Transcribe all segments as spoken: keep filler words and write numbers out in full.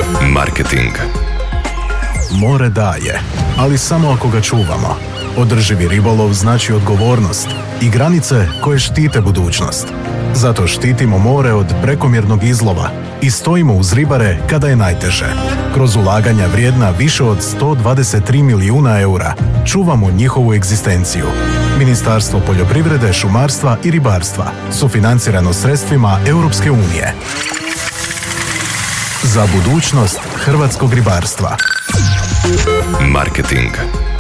Marketing. More daje, ali samo ako ga čuvamo. Održivi ribolov znači odgovornost i granice koje štite budućnost. Zato štitimo more od prekomjernog izlova i stojimo uz ribare kada je najteže. Kroz ulaganja vrijedna više od sto dvadeset tri milijuna eura čuvamo njihovu egzistenciju. Ministarstvo poljoprivrede, šumarstva i ribarstva, sufinancirano sredstvima Europske unije. Za budućnost hrvatskog ribarstva. Marketing.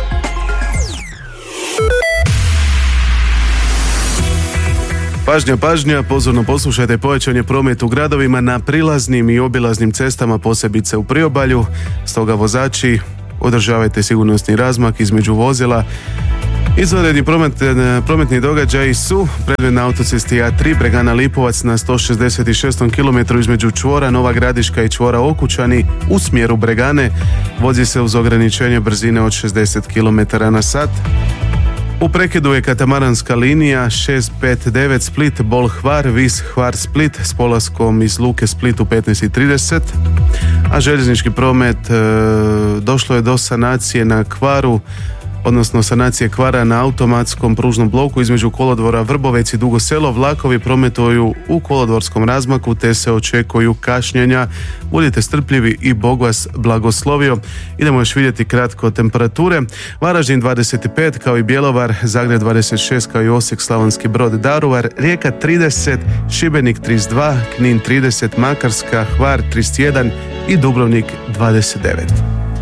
Pažnja, pažnja, pozorno poslušajte, povećan je promet u gradovima na prilaznim i obilaznim cestama, posebice u priobalju, stoga vozači održavajte sigurnosni razmak između vozila. Izvanredni promet, prometni događaji su predmet na autocesti A tri Bregana Lipovac na sto šezdeset šestom kilometru između čvora Nova Gradiška i čvora Okučani u smjeru Bregane, vozi se uz ograničenje brzine od šezdeset kilometara na sat. U prekidu je katamaranska linija šest pet devet Split Bol Hvar Vis Hvar Split s polaskom iz luke Split u petnaest i trideset, a željeznički promet e, došlo je do sanacije na kvaru, odnosno sanacije kvara na automatskom pružnom bloku između kolodvora Vrbovec i Dugo Selo. Vlakovi prometuju u kolodvorskom razmaku te se očekuju kašnjenja. Budite strpljivi i Bog vas blagoslovio. Idemo još vidjeti kratko temperature. Varaždin dvadeset pet kao i Bjelovar, Zagreb dvadeset šest kao i Osijek, Slavonski Brod, Daruvar, Rijeka trideset, Šibenik trideset dva, Knin trideset, Makarska, Hvar trideset jedan i Dubrovnik dvadeset devet.